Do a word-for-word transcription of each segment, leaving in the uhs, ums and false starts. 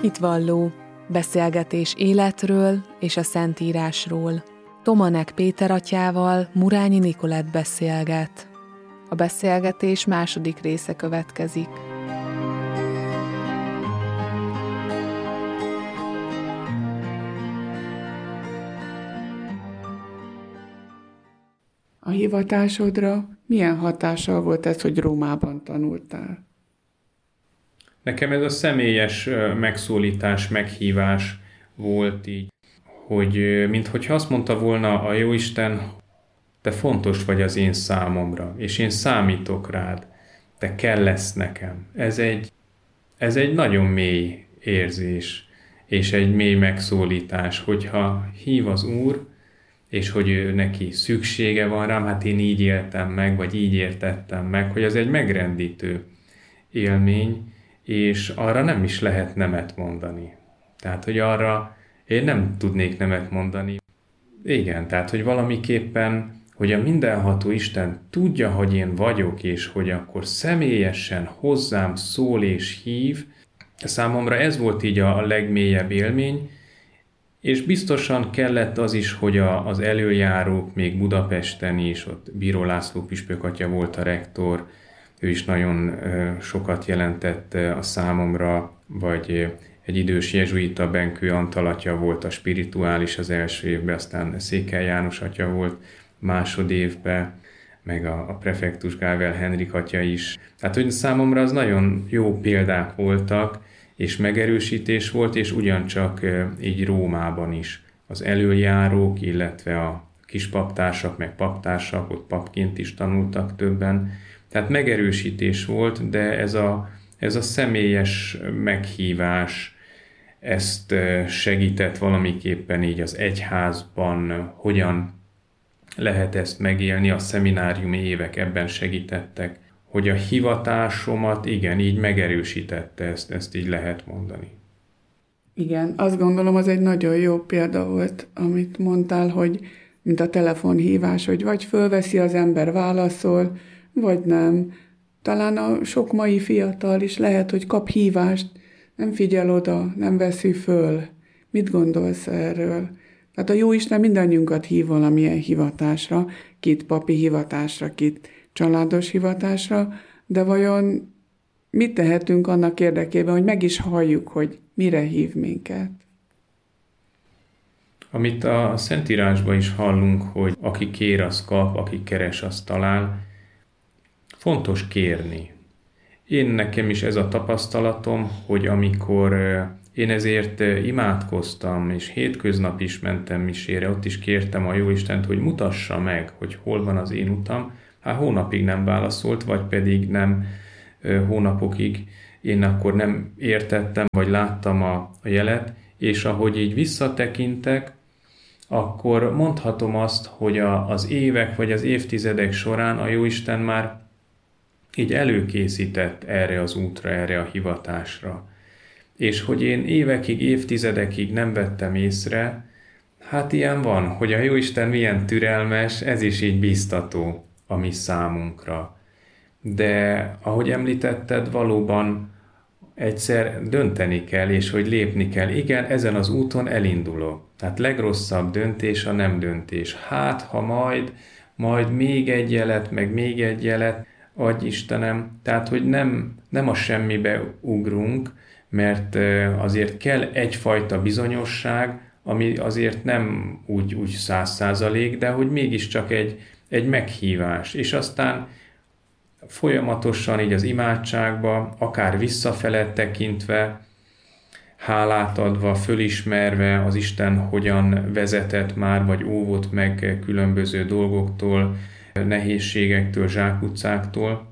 Hitvalló, beszélgetés életről és a Szentírásról. Tomanek Péter atyával Murányi Nikolett beszélget. A beszélgetés második része következik. A hivatásodra milyen hatással volt ez, hogy Rómában tanultál? Nekem ez a személyes megszólítás, meghívás volt így, hogy minthogyha azt mondta volna a Jóisten, te fontos vagy az én számomra, és én számítok rád, te kell lesz nekem. Ez egy, ez egy nagyon mély érzés, és egy mély megszólítás, hogyha hív az Úr, és hogy ő neki szüksége van rám, hát én így éltem meg, vagy így értettem meg, hogy az egy megrendítő élmény, és arra nem is lehet nemet mondani. Tehát, hogy arra én nem tudnék nemet mondani. Igen, tehát, hogy valamiképpen, hogy a mindenható Isten tudja, hogy én vagyok, és hogy akkor személyesen hozzám szól és hív, számomra ez volt így a legmélyebb élmény, és biztosan kellett az is, hogy a, az elöljárók még Budapesten is, ott Bíró László püspök atya volt a rektor, ő is nagyon sokat jelentett a számomra, vagy egy idős jezsuita Benkő Antal atya volt a spirituális az első évben, aztán Székely János atya volt másodévben, meg a, a prefektus Gável Henrik atya is. Tehát, hogy számomra az nagyon jó példák voltak, és megerősítés volt, és ugyancsak így Rómában is. Az elöljárók, illetve a kispaptársak, meg paptársak, ott papként is tanultak többen. Tehát megerősítés volt, de ez a, ez a személyes meghívás, ezt segített valamiképpen így az egyházban, hogyan lehet ezt megélni, a szemináriumi évek ebben segítettek, hogy a hivatásomat igen, így megerősítette, ezt, ezt így lehet mondani. Igen, azt gondolom, az egy nagyon jó példa volt, amit mondtál, hogy mint a telefonhívás, hogy vagy fölveszi az ember, válaszol, vagy nem. Talán a sok mai fiatal is lehet, hogy kap hívást, nem figyel oda, nem veszi föl. Mit gondolsz erről? Tehát a Jóisten mindannyiunkat hív valamilyen hivatásra, kit papi hivatásra, kit családos hivatásra, de vajon mit tehetünk annak érdekében, hogy meg is halljuk, hogy mire hív minket? Amit a Szentírásban is hallunk, hogy aki kér, az kap, aki keres, az talál. Fontos kérni. Én nekem is ez a tapasztalatom, hogy amikor én ezért imádkoztam, és hétköznap is mentem misére, ott is kértem a Jóistent, hogy mutassa meg, hogy hol van az én utam. Hát hónapig nem válaszolt, vagy pedig nem hónapokig. Én akkor nem értettem, vagy láttam a, a jelet, és ahogy így visszatekintek, akkor mondhatom azt, hogy a, az évek, vagy az évtizedek során a Jóisten már így előkészített erre az útra, erre a hivatásra. És hogy én évekig, évtizedekig nem vettem észre, hát ilyen van, hogy a Jóisten milyen türelmes, ez is így bíztató a mi számunkra. De ahogy említetted, valóban egyszer dönteni kell, és hogy lépni kell. Igen, ezen az úton elindulok. Tehát legrosszabb döntés a nem döntés. Hát, ha majd, majd még egy jelet, meg még egy jelet, adj Istenem. Tehát, hogy nem, nem a semmibe ugrunk, mert azért kell egyfajta bizonyosság, ami azért nem úgy, úgy száz százalék, de hogy mégiscsak egy, egy meghívás. És aztán folyamatosan így az imádságba, akár visszafele tekintve, hálát adva, fölismerve az Isten hogyan vezetett már, vagy óvott meg különböző dolgoktól, nehézségektől, zsákutcáktól.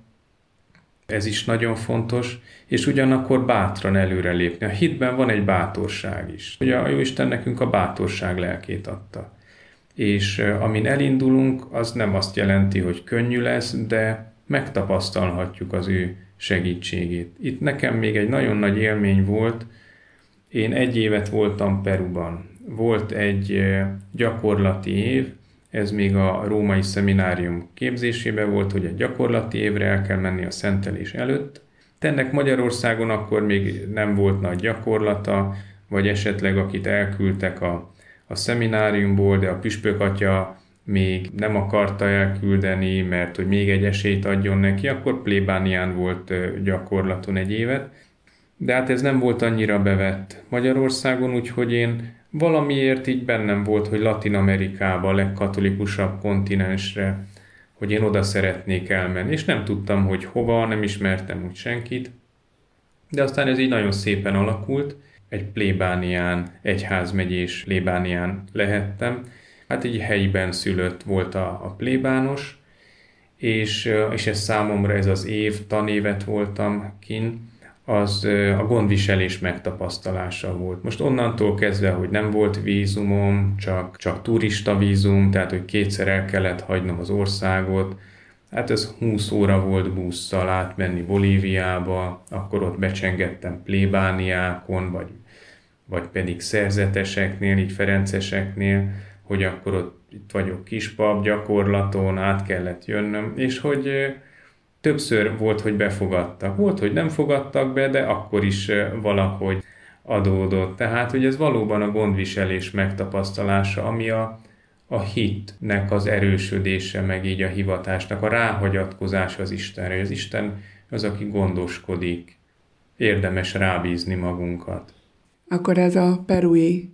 Ez is nagyon fontos, és ugyanakkor bátran előrelépni. A hitben van egy bátorság is. Ugye a Jóisten nekünk a bátorság lelkét adta. És amin elindulunk, az nem azt jelenti, hogy könnyű lesz, de megtapasztalhatjuk az ő segítségét. Itt nekem még egy nagyon nagy élmény volt. Én egy évet voltam Peruban. Volt egy gyakorlati év, ez még a római szeminárium képzésében volt, hogy egy gyakorlati évre el kell menni a szentelés előtt, Ennek Magyarországon akkor még nem volt nagy gyakorlata, vagy esetleg akit elküldtek a, a szemináriumból, de a püspökatya még nem akarta elküldeni, mert hogy még egy esélyt adjon neki, akkor plébánián volt gyakorlaton egy évet. De hát ez nem volt annyira bevett Magyarországon, úgyhogy én valamiért így bennem volt, hogy Latin-Amerikába, a legkatolikusabb kontinensre, hogy én oda szeretnék elmenni, és nem tudtam, hogy hova, nem ismertem úgy senkit. De aztán ez így nagyon szépen alakult, egy plébánián, egyházmegyés plébánián lehettem. Hát így helyiben szülött volt a, a plébános, és, és ez számomra ez az év, tanévet voltam kin, az a gondviselés megtapasztalása volt. Most onnantól kezdve, hogy nem volt vízumom, csak, csak turista vízum, tehát hogy kétszer el kellett hagynom az országot, hát ez húsz óra volt busszal átmenni Bolíviába, akkor ott becsengettem plébániákon, vagy, vagy pedig szerzeteseknél, így ferenceseknél, hogy akkor ott itt vagyok kispap gyakorlaton, át kellett jönnöm, és hogy többször volt, hogy befogadtak. Volt, hogy nem fogadtak be, de akkor is valahogy adódott. Tehát, hogy ez valóban a gondviselés megtapasztalása, ami a, a hitnek az erősödése, meg így a hivatásnak, a ráhagyatkozás az Istenre. Az Isten az, aki gondoskodik. Érdemes rábízni magunkat. Akkor ez a perui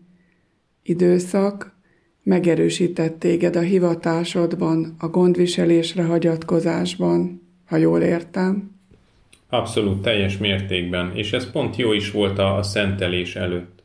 időszak megerősített téged a hivatásodban, a gondviselésre hagyatkozásban, ha jól értem. Abszolút, teljes mértékben. És ez pont jó is volt a, a szentelés előtt.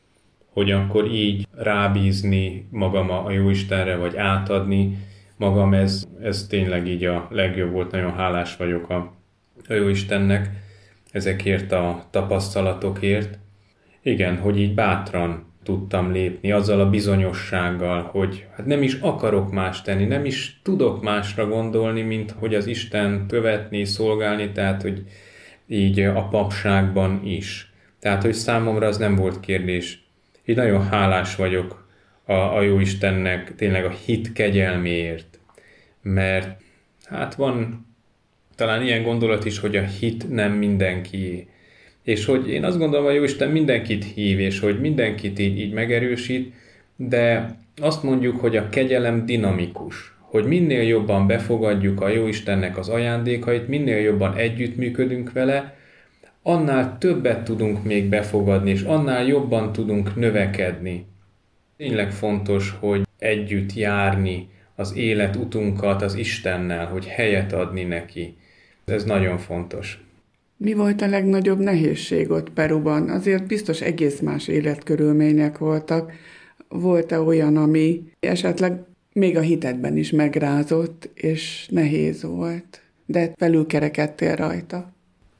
Hogy akkor így rábízni magam a Jóistenre, vagy átadni magam, ez, ez tényleg így a legjobb volt. Nagyon hálás vagyok a, a Jóistennek ezekért a tapasztalatokért. Igen, hogy így bátran tudtam lépni, azzal a bizonyossággal, hogy hát nem is akarok más tenni, nem is tudok másra gondolni, mint hogy az Isten követni, szolgálni, tehát hogy így a papságban is. Tehát, hogy számomra az nem volt kérdés. Így nagyon hálás vagyok a, a Jóistennek tényleg a hit kegyelméért, mert hát van talán ilyen gondolat is, hogy a hit nem mindenkié. És hogy én azt gondolom, hogy Jóisten mindenkit hív, és hogy mindenkit így, így megerősít, de azt mondjuk, hogy a kegyelem dinamikus, hogy minél jobban befogadjuk a Jóistennek az ajándékait, minél jobban együttműködünk vele, annál többet tudunk még befogadni, és annál jobban tudunk növekedni. Tényleg fontos, hogy együtt járni az életutunkat az Istennel, hogy helyet adni neki. Ez nagyon fontos. Mi volt a legnagyobb nehézség ott Peruban? Azért biztos egész más életkörülmények voltak. Volt-e olyan, ami esetleg még a hitedben is megrázott, és nehéz volt, de felülkerekedtél rajta?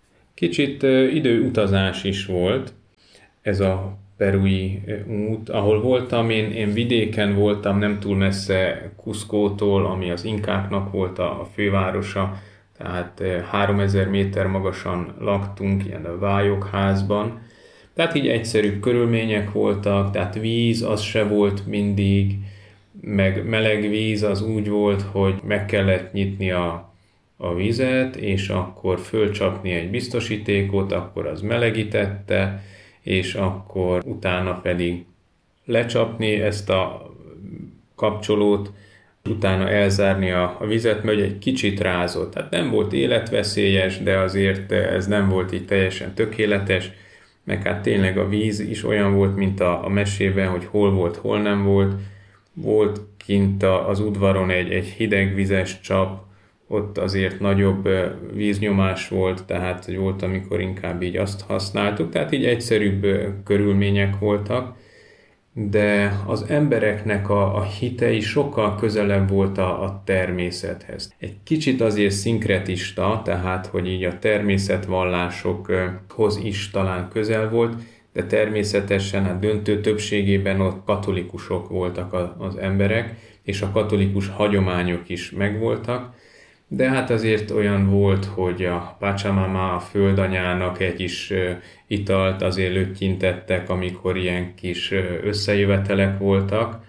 Kicsit időutazás is volt ez a perui út. Ahol voltam, én, én vidéken voltam, nem túl messze Cuscótól, ami az inkáknak volt a fővárosa, tehát háromezer méter magasan laktunk, ilyen a vályokházban. Tehát így egyszerűbb körülmények voltak, tehát víz az se volt mindig, meg meleg víz az úgy volt, hogy meg kellett nyitni a, a vizet, és akkor fölcsapni egy biztosítékot, akkor az melegítette, és akkor utána pedig lecsapni ezt a kapcsolót, utána elzárni a, a vizet, mert egy kicsit rázott. Tehát nem volt életveszélyes, de azért ez nem volt így teljesen tökéletes, meg hát tényleg a víz is olyan volt, mint a, a mesében, hogy hol volt, hol nem volt. Volt kint a, az udvaron egy, egy hidegvizes csap, ott azért nagyobb víznyomás volt, tehát hogy volt, amikor inkább így azt használtuk, tehát így egyszerűbb körülmények voltak, de az embereknek a, a hitei sokkal közelebb volt a, a természethez. Egy kicsit azért szinkretista, tehát hogy így a természetvallásokhoz is talán közel volt, de természetesen hát döntő többségében ott katolikusok voltak a, az emberek, és a katolikus hagyományok is megvoltak, de hát azért olyan volt, hogy a Pachamama, a földanyának egy kis italt azért lötyintettek, amikor ilyen kis összejövetelek voltak,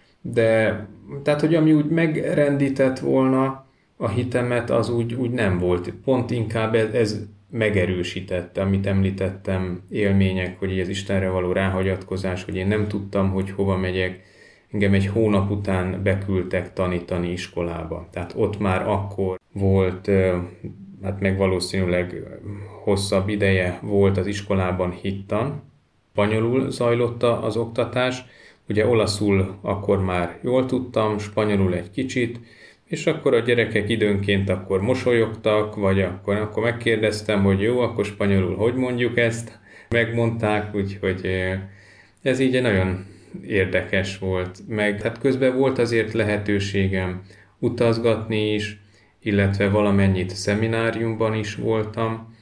de tehát, hogy ami úgy megrendített volna a hitemet, az úgy, úgy nem volt. Pont inkább ez, ez megerősítette, amit említettem, élmények, hogy az Istenre való ráhagyatkozás, hogy én nem tudtam, hogy hova megyek. Engem egy hónap után beküldtek tanítani iskolába. Tehát ott már akkor volt, hát meg valószínűleg hosszabb ideje volt az iskolában hittan. Spanyolul zajlott az oktatás, ugye olaszul akkor már jól tudtam, spanyolul egy kicsit, és akkor a gyerekek időnként akkor mosolyogtak, vagy akkor, akkor megkérdeztem, hogy jó, akkor spanyolul hogy mondjuk ezt. Megmondták, úgyhogy ez így egy nagyon érdekes volt. Meg hát közben volt azért lehetőségem utazgatni is, illetve valamennyit szemináriumban is voltam.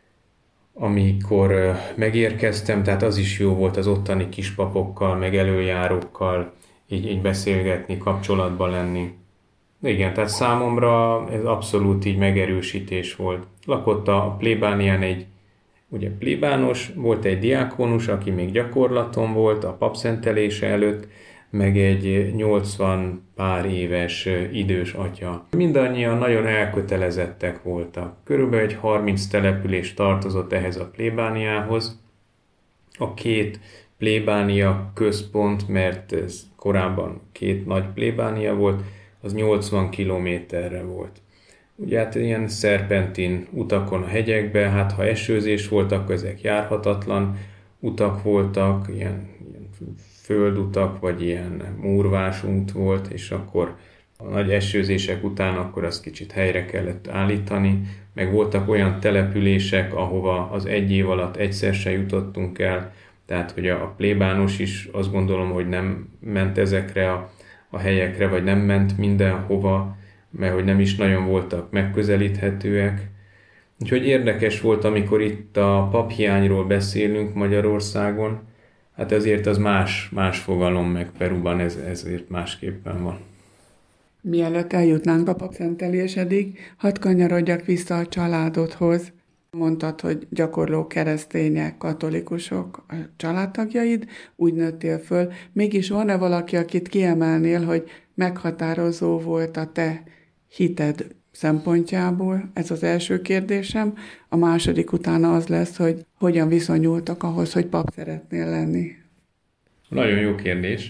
Amikor megérkeztem, tehát az is jó volt az ottani kispapokkal, meg előjárókkal így, így beszélgetni, kapcsolatban lenni. Igen, tehát számomra ez abszolút így megerősítés volt. Lakott a plébánián egy, ugye plébános, volt egy diákonus, aki még gyakorlaton volt a papszentelése előtt, meg egy nyolcvan pár éves idős atya. Mindannyian nagyon elkötelezettek voltak. Körülbelül egy harminc település tartozott ehhez a plébániához. A két plébánia központ, mert ez korábban két nagy plébánia volt, az nyolcvan kilométerre volt. Ugye hát ilyen szerpentin utakon a hegyekbe, hát ha esőzés volt, akkor ezek járhatatlan utak voltak, ilyen, ilyen földutak, vagy ilyen múrvás út volt, és akkor a nagy esőzések után akkor azt kicsit helyre kellett állítani, meg voltak olyan települések, ahova az egy év alatt egyszer se jutottunk el, tehát hogy a plébános is azt gondolom, hogy nem ment ezekre a, a helyekre, vagy nem ment mindenhova, mert hogy nem is nagyon voltak megközelíthetőek. Úgyhogy érdekes volt, amikor itt a paphiányról beszélünk Magyarországon, hát ezért az más, más fogalom, meg Peruban ez, ezért másképpen van. Mielőtt eljutnánk a papszentelésedig, hadd kanyarodjak vissza a családodhoz. Mondtad, hogy gyakorló keresztények, katolikusok a családtagjaid, úgy nőttél föl. Mégis van-e valaki, akit kiemelnél, hogy meghatározó volt a te hited szempontjából? Ez az első kérdésem. A második utána az lesz, hogy hogyan viszonyultak ahhoz, hogy pap szeretnél lenni. Nagyon jó kérdés.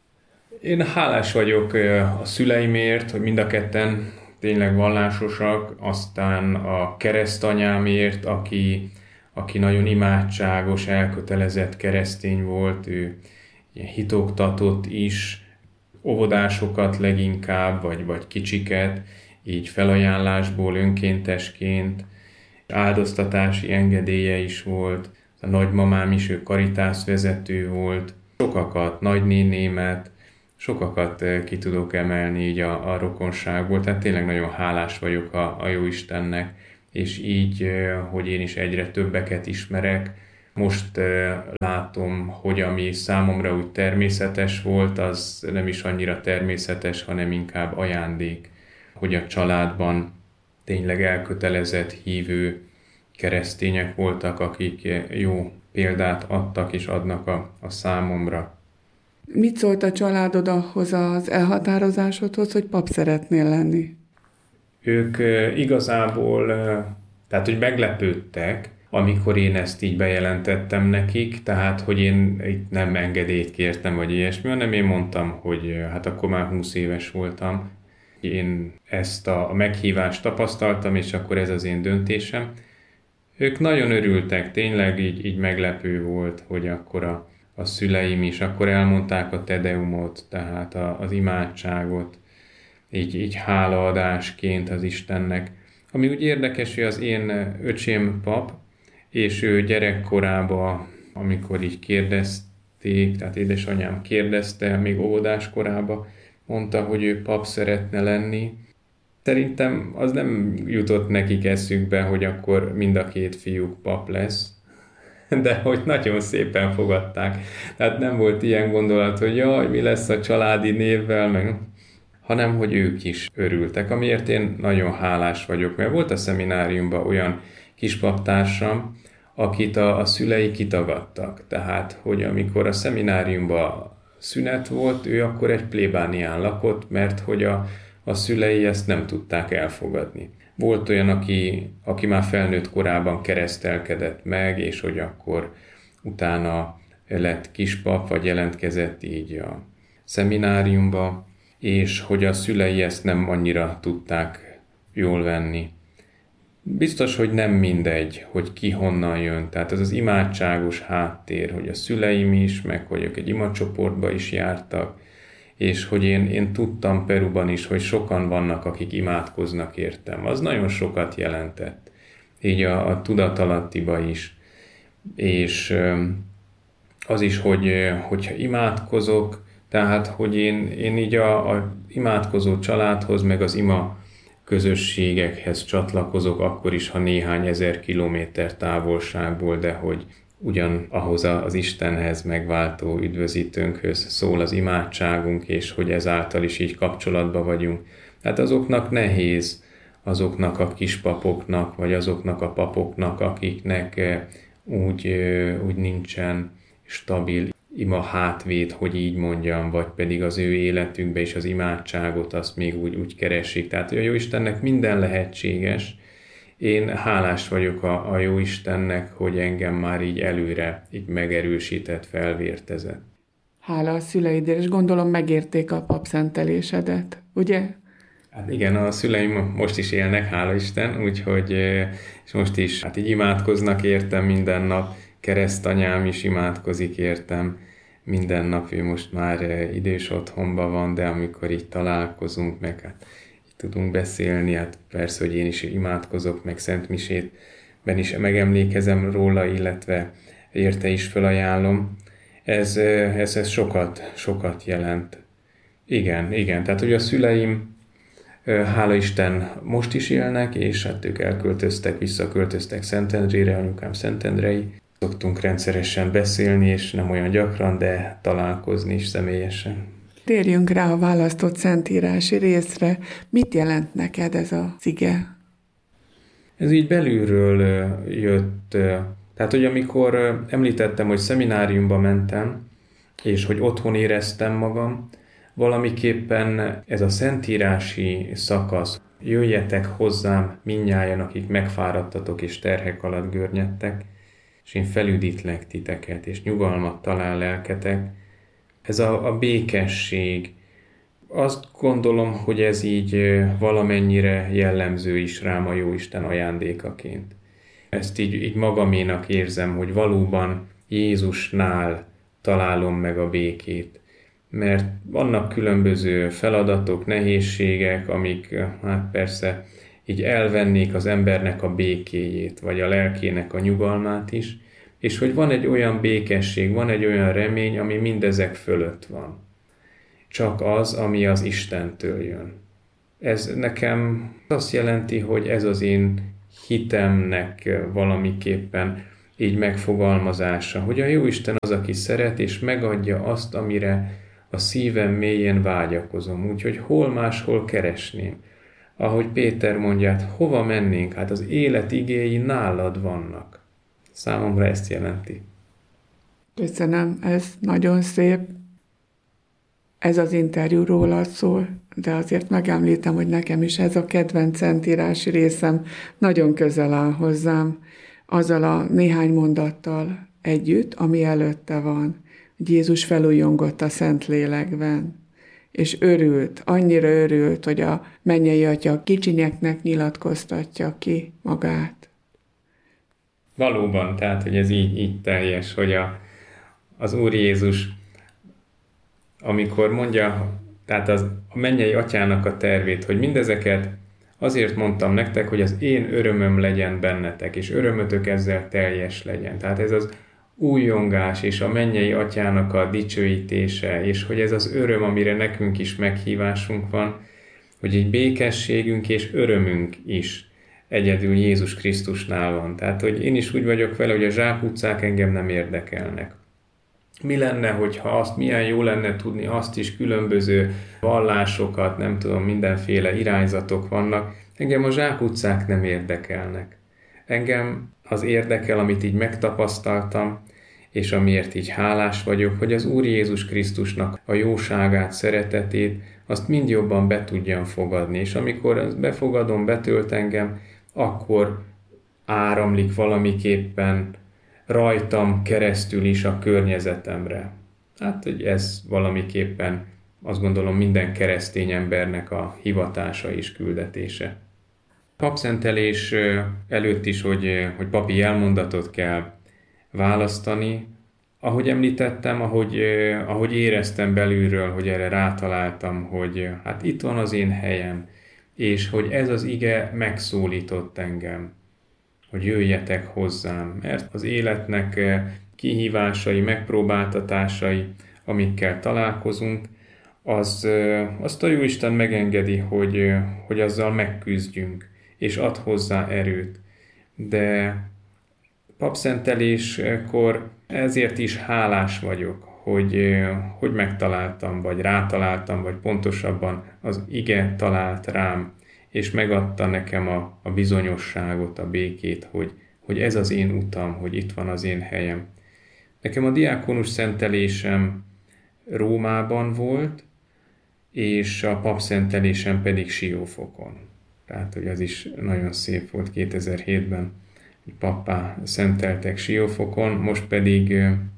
Én hálás vagyok a szüleimért, hogy mind a ketten tényleg vallásosak, aztán a keresztanyámért, aki, aki nagyon imádságos, elkötelezett keresztény volt, ő ilyen hitoktatott is, óvodásokat leginkább, vagy, vagy kicsiket, így felajánlásból önkéntesként, áldoztatási engedélye is volt, a nagymamám is, ő karitászvezető volt, sokakat, nagynénémet, sokakat ki tudok emelni így a, a rokonságból, tehát tényleg nagyon hálás vagyok a, a Jóistennek, és így, hogy én is egyre többeket ismerek. Most látom, hogy ami számomra úgy természetes volt, az nem is annyira természetes, hanem inkább ajándék, hogy a családban tényleg elkötelezett, hívő keresztények voltak, akik jó példát adtak és adnak a, a számomra. Mit szólt a családod ahhoz az elhatározásodhoz, hogy pap szeretnél lenni? Ők igazából, tehát hogy meglepődtek, amikor én ezt így bejelentettem nekik, tehát hogy én itt nem engedélyt kértem, vagy ilyesmi, hanem én mondtam, hogy hát akkor már húsz éves voltam. Én ezt a meghívást tapasztaltam, és akkor ez az én döntésem. Ők nagyon örültek, tényleg így, így meglepő volt, hogy akkor a a szüleim is, akkor elmondták a tedeumot, tehát a, az imádságot, így, így hálaadásként az Istennek. Ami úgy érdekes, hogy az én öcsém pap, és ő gyerekkorában, amikor így kérdezték, tehát édesanyám kérdezte, még óvodás korában, mondta, hogy ő pap szeretne lenni. Szerintem az nem jutott nekik eszükbe, hogy akkor mind a két fiúk pap lesz, de hogy nagyon szépen fogadták. Tehát nem volt ilyen gondolat, hogy jaj, mi lesz a családi névvel, meg... hanem hogy ők is örültek, amiért én nagyon hálás vagyok, mert volt a szemináriumban olyan kispaptársam, akit a, a szülei kitagadtak. Tehát, hogy amikor a szemináriumban szünet volt, ő akkor egy plébánián lakott, mert hogy a, a szülei ezt nem tudták elfogadni. Volt olyan, aki, aki már felnőtt korában keresztelkedett meg, és hogy akkor utána lett kispap, vagy jelentkezett így a szemináriumba, és hogy a szülei ezt nem annyira tudták jól venni. Biztos, hogy nem mindegy, hogy ki honnan jön. Tehát ez az imádságos háttér, hogy a szüleim is, meg hogy ők egy imacsoportba is jártak, és hogy én, én tudtam Peruban is, hogy sokan vannak, akik imádkoznak értem. Az nagyon sokat jelentett. Így a, a tudatalattiba is. És az is, hogy, hogyha imádkozok, tehát, hogy én, én így a, a imádkozó családhoz, meg az ima közösségekhez csatlakozok, akkor is, ha néhány ezer kilométer távolságból, de hogy ugyan ahhoz az Istenhez, megváltó üdvözítőnkhöz szól az imádságunk, és hogy ezáltal is így kapcsolatban vagyunk. Tehát azoknak nehéz, azoknak a kispapoknak, vagy azoknak a papoknak, akiknek úgy, úgy nincsen stabil ima hátvéd, hogy így mondjam, vagy pedig az ő életükbe is az imádságot azt még úgy, úgy keresik. Tehát a Jóistennek minden lehetséges. Én hálás vagyok a, a Jóistennek, hogy engem már így előre így megerősített, felvértezett. Hála a szüleidért, és gondolom megérték a papszentelésedet, ugye? Hát igen, a szüleim most is élnek, hála Isten, úgyhogy és most is hát így imádkoznak értem minden nap, keresztanyám is imádkozik értem minden nap, ő most már idős otthonban van, de amikor így találkozunk, meg hát így tudunk beszélni, hát persze, hogy én is imádkozok, meg szentmisétben is megemlékezem róla, illetve érte is felajánlom. Ez, ez, ez sokat, sokat jelent. Igen, igen, tehát hogy a szüleim, hála Isten, most is élnek, és hát ők elköltöztek, visszaköltöztek Szentendrére, anyukám szentendrei. Szoktunk rendszeresen beszélni, és nem olyan gyakran, de találkozni is személyesen. Térjünk rá a választott szentírási részre. Mit jelent neked ez az ige? Ez így belülről jött. Tehát, hogy amikor említettem, hogy szemináriumba mentem, és hogy otthon éreztem magam, valamiképpen ez a szentírási szakasz, jöjjetek hozzám mindnyájan, akik megfáradtatok és terhek alatt görnyedtek, és én felüdítlek titeket, és nyugalmat talál lelketek. Ez a, a békesség. Azt gondolom, hogy ez így valamennyire jellemző is rám a Jóisten ajándékaként. Ezt így, így magaménak érzem, hogy valóban Jézusnál találom meg a békét. Mert vannak különböző feladatok, nehézségek, amik hát persze így elvennék az embernek a békéjét, vagy a lelkének a nyugalmát is, és hogy van egy olyan békesség, van egy olyan remény, ami mindezek fölött van. Csak az, ami az Istentől jön. Ez nekem azt jelenti, hogy ez az én hitemnek valamiképpen így megfogalmazása, hogy a Jóisten az, aki szeret, és megadja azt, amire a szívem mélyén vágyakozom, úgyhogy hol máshol keresném. Ahogy Péter mondja, hát hova mennénk? Hát az élet igéi nálad vannak. Számomra ezt jelenti. Köszönöm, ez nagyon szép. Ez az interjú rólad szól, de azért megemlítem, hogy nekem is ez a kedvenc szentírási részem nagyon közel áll hozzám, azzal a néhány mondattal együtt, ami előtte van. Jézus felújongott a Szentlélekben, és örült, annyira örült, hogy a mennyei Atya kicsinyeknek nyilatkoztatja ki magát. Valóban, tehát, hogy ez így, így teljes, hogy a, az Úr Jézus, amikor mondja, tehát az, a mennyei Atyának a tervét, hogy mindezeket azért mondtam nektek, hogy az én örömöm legyen bennetek, és örömötök ezzel teljes legyen. Tehát ez az újongás és a mennyei Atyának a dicsőítése, és hogy ez az öröm, amire nekünk is meghívásunk van, hogy egy békességünk és örömünk is egyedül Jézus Krisztusnál van. Tehát, hogy én is úgy vagyok vele, hogy a zsákutcák engem nem érdekelnek. Mi lenne, hogyha azt, milyen jó lenne tudni azt is, különböző vallásokat, nem tudom, mindenféle irányzatok vannak. Engem a zsákutcák nem érdekelnek. Engem az érdekel, amit így megtapasztaltam, és amiért így hálás vagyok, hogy az Úr Jézus Krisztusnak a jóságát, szeretetét, azt mind jobban be tudjam fogadni, és amikor ezt befogadom, betölt engem, akkor áramlik valamiképpen rajtam keresztül is a környezetemre. Hát, hogy ez valamiképpen azt gondolom minden keresztény embernek a hivatása és küldetése. Papszentelés előtt is, hogy, hogy papi elmondatot kell választani. Ahogy említettem, ahogy, ahogy éreztem belülről, hogy erre rátaláltam, hogy hát itt van az én helyem, és hogy ez az ige megszólított engem, hogy jöjjetek hozzám, mert az életnek kihívásai, megpróbáltatásai, amikkel találkozunk, az, azt a Jóisten megengedi, hogy, hogy azzal megküzdjünk, és ad hozzá erőt. De papszenteléskor ezért is hálás vagyok, hogy, hogy megtaláltam, vagy rátaláltam, vagy pontosabban az ige talált rám, és megadta nekem a, a bizonyosságot, a békét, hogy, hogy ez az én utam, hogy itt van az én helyem. Nekem a diákonus szentelésem Rómában volt, és a papszentelésem pedig Siófokon. Tehát, hogy az is nagyon szép volt kétezer-hétben, hogy pappá szenteltek Siófokon, most pedig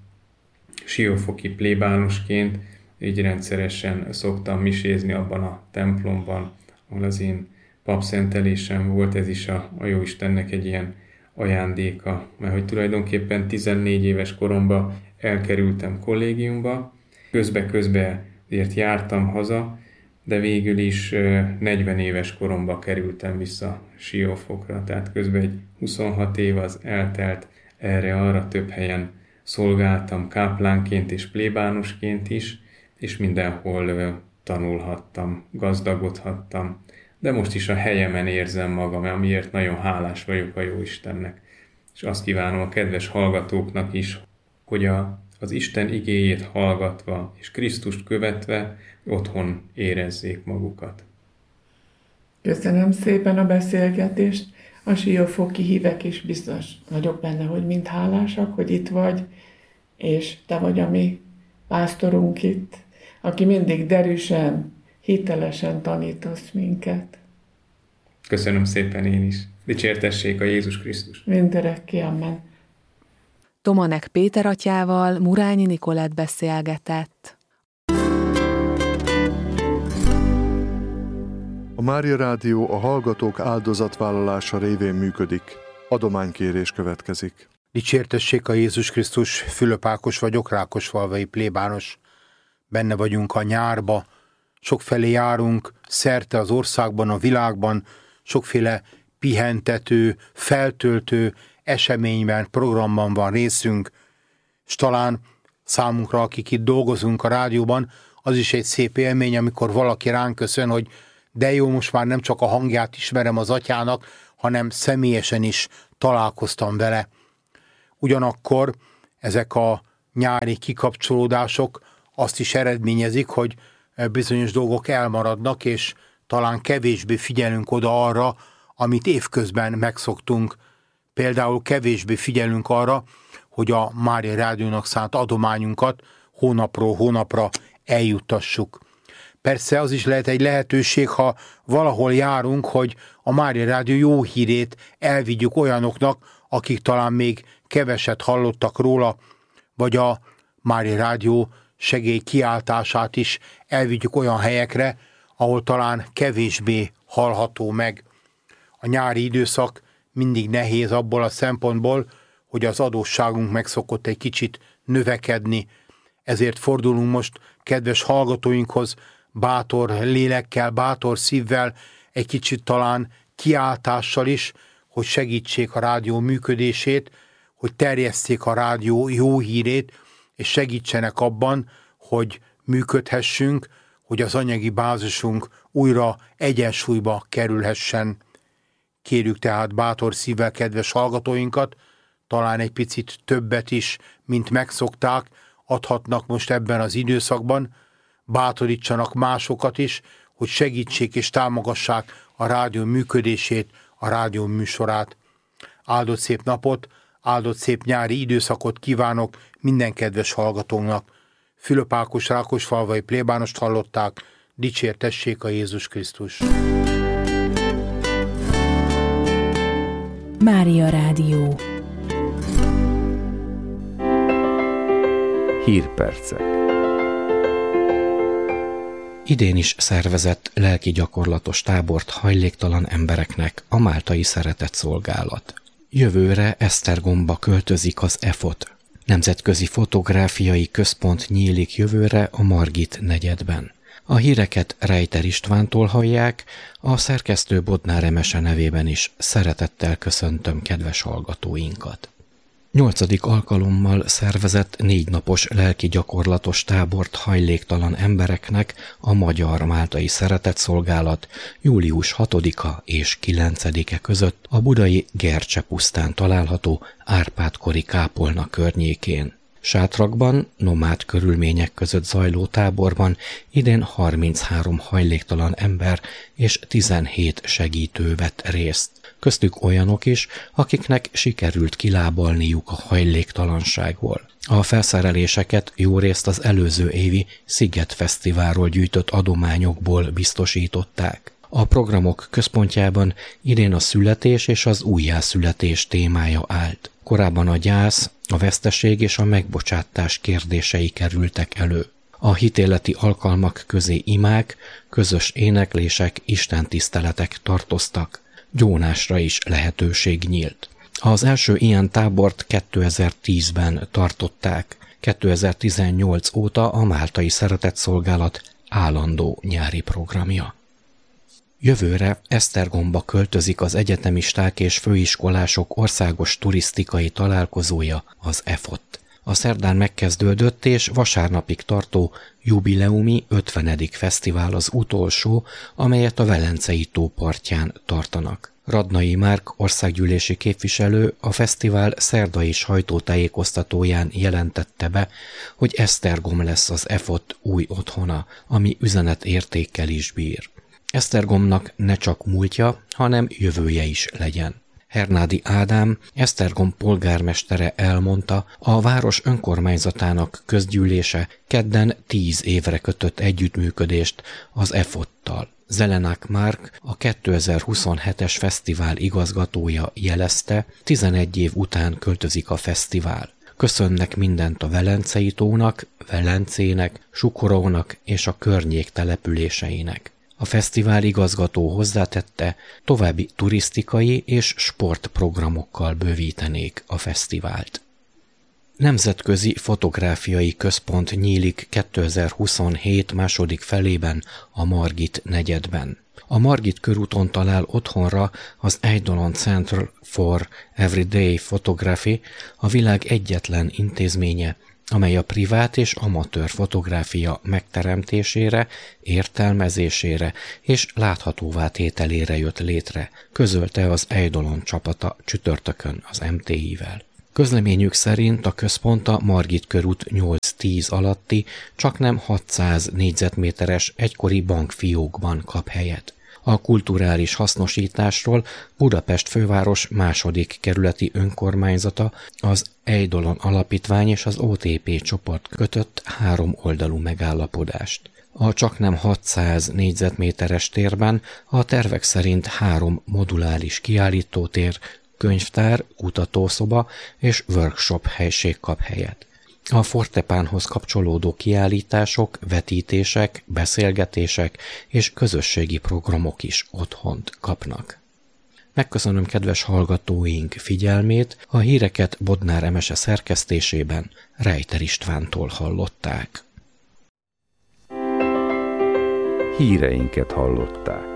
siófoki plébánusként így rendszeresen szoktam misézni abban a templomban, ahol az én papszentelésem volt. Ez is a, a Jóistennek egy ilyen ajándéka, mert hogy tulajdonképpen tizennégy éves koromban elkerültem kollégiumba, közbe-közbe azért jártam haza, de végül is negyven éves koromban kerültem vissza Siófokra, tehát közben egy huszonhat év az eltelt, erre-arra több helyen szolgáltam káplánként és plébánusként is, és mindenhol tanulhattam, gazdagodhattam, de most is a helyemen érzem magam, amiért nagyon hálás vagyok a Jóistennek. És azt kívánom a kedves hallgatóknak is, hogy a, az Isten igéjét hallgatva és Krisztust követve otthon érezzék magukat. Köszönöm szépen a beszélgetést. A siófoki hívek is biztos vagyok benne, hogy mind hálásak, hogy itt vagy, és te vagy a mi pásztorunk itt, aki mindig derűsen, hitelesen tanítasz minket. Köszönöm szépen én is. Dicsértessék a Jézus Krisztus. Mindörökké, amen. Tomanek Péter atyával Murányi Nikolett beszélgetett. A Mária Rádió a hallgatók áldozatvállalása révén működik. Adománykérés következik. Dicsértessék a Jézus Krisztus, Fülöp Ákos vagyok, Rákosfalvai plébános. Benne vagyunk a nyárba, sokfelé járunk, szerte az országban, a világban, sokféle pihentető, feltöltő eseményben, programban van részünk, és talán számunkra, akik itt dolgozunk a rádióban, az is egy szép élmény, amikor valaki ránk köszön, hogy de jó, most már nem csak a hangját ismerem az atyának, hanem személyesen is találkoztam vele. Ugyanakkor ezek a nyári kikapcsolódások azt is eredményezik, hogy bizonyos dolgok elmaradnak, és talán kevésbé figyelünk oda arra, amit évközben megszoktunk. Például kevésbé figyelünk arra, hogy a Mária Rádiónak szánt adományunkat hónapról hónapra eljuttassuk. Persze az is lehet egy lehetőség, ha valahol járunk, hogy a Mária Rádió jó hírét elvigyük olyanoknak, akik talán még keveset hallottak róla, vagy a Mária Rádió segély kiáltását is elvigyük olyan helyekre, ahol talán kevésbé hallható meg. A nyári időszak mindig nehéz abból a szempontból, hogy az adósságunk meg szokott egy kicsit növekedni. Ezért fordulunk most kedves hallgatóinkhoz bátor lélekkel, bátor szívvel, egy kicsit talán kiáltással is, hogy segítsék a rádió működését, hogy terjesszék a rádió jó hírét, és segítsenek abban, hogy működhessünk, hogy az anyagi bázisunk újra egyensúlyba kerülhessen. Kérjük tehát bátor szívvel kedves hallgatóinkat, talán egy picit többet is, mint megszokták, adhatnak most ebben az időszakban, bátorítsanak másokat is, hogy segítsék és támogassák a rádió működését, a rádió műsorát. Áldott szép napot, áldott szép nyári időszakot kívánok minden kedves hallgatónak. Fülöp Ákos Rákosfalvai plébánost hallották, Dicsértessék a Jézus Krisztus! Mária Rádió. Hírpercek. Idén is szervezett lelki gyakorlatos tábort hajléktalan embereknek a Máltai Szeretett Szolgálat. Jövőre Esztergomba költözik az e fot. Nemzetközi Fotográfiai Központ nyílik jövőre a Margit negyedben. A híreket Rejter Istvántól hallják, a szerkesztő Bodnár Emese nevében is szeretettel köszöntöm kedves hallgatóinkat. Nyolcadik alkalommal szervezett négy napos lelki gyakorlatos tábort hajléktalan embereknek a Magyar Máltai Szeretett Szolgálat július hatodika és kilencedike között a budai Gercse pusztán található Árpád-kori kápolna környékén. Sátrakban, nomád körülmények között zajló táborban idén harminchárom hajléktalan ember és tizenhét segítő vett részt. Köztük olyanok is, akiknek sikerült kilábalniuk a hajléktalanságból. A felszereléseket jórészt az előző évi Sziget Fesztiválról gyűjtött adományokból biztosították. A programok központjában idén a születés és az újjászületés témája állt. Korábban a gyász, a veszteség és a megbocsátás kérdései kerültek elő. A hitéleti alkalmak közé imák, közös éneklések, istentiszteletek tartoztak. Gyónásra is lehetőség nyílt. Az első ilyen tábort kétezer-tízben tartották. kétezer-tizennyolc óta a Máltai Szeretett Szolgálat állandó nyári programja. Jövőre Esztergomba költözik az egyetemisták és főiskolások országos turisztikai találkozója, az e fot. A szerdán megkezdődött és vasárnapig tartó jubileumi ötvenedik fesztivál az utolsó, amelyet a Velencei tó partján tartanak. Radnai Márk országgyűlési képviselő a fesztivál szerdai sajtótájékoztatóján jelentette be, hogy Esztergom lesz az e fot új otthona, ami üzenetértékkel is bír. Esztergomnak ne csak múltja, hanem jövője is legyen. Hernádi Ádám, Esztergom polgármestere elmondta, a város önkormányzatának közgyűlése kedden tíz évre kötött együttműködést az e fottal. Zelenák Márk, a kétezer-huszonhetes fesztivál igazgatója jelezte, tizenegy év után költözik a fesztivál. Köszönnek mindent a Velencei tónak, Velencének, Sukorónak és a környék településeinek. A fesztivál igazgató hozzátette, további turisztikai és sportprogramokkal bővítenék a fesztivált. Nemzetközi Fotográfiai Központ nyílik kétezer-huszonhét második felében a Margit negyedben. A Margit körúton talál otthonra az Eidolon Center for Everyday Photography, a világ egyetlen intézménye, amely a privát és amatőr fotográfia megteremtésére, értelmezésére és láthatóvá tételére jött létre, közölte az Eidolon csapata csütörtökön az em té i-vel. Közleményük szerint a központ a Margit körút nyolc-tíz alatti, csaknem hatszáz négyzetméteres egykori bankfiókban kap helyet. A kulturális hasznosításról Budapest főváros második kerületi önkormányzata, az Eidolon Alapítvány és az o té pé csoport kötött három oldalú megállapodást. A csaknem hatszáz négyzetméteres térben a tervek szerint három moduláris kiállítótér, könyvtár, kutatószoba és workshop helység kap helyet. A fortepánhoz kapcsolódó kiállítások, vetítések, beszélgetések és közösségi programok is otthont kapnak. Megköszönöm kedves hallgatóink figyelmét, a híreket Bodnár Emese szerkesztésében Rejter Istvántól hallották. Híreinket hallották.